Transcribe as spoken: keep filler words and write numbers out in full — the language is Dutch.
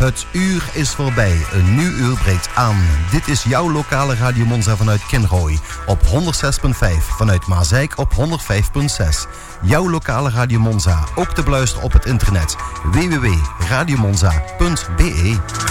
Het uur is voorbij. Een nieuw uur breekt aan. Dit is jouw lokale Radio Monza vanuit Kinrooi. Op honderd zes komma vijf. Vanuit Maasijk op honderd vijf komma zes. Jouw lokale Radio Monza. Ook te beluisteren op het internet. w w w punt radio monza punt b e